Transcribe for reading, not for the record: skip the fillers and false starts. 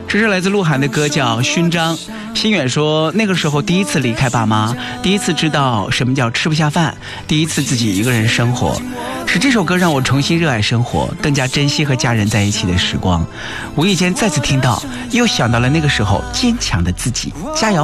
这是来自鹿晗的歌，叫《勋章》。心远说，那个时候第一次离开爸妈，第一次知道什么叫吃不下饭，第一次自己一个人生活，是这首歌让我重新热爱生活，更加珍惜和家人在一起的时光。无意间再次听到，又想到了那个时候坚强的自己。加油！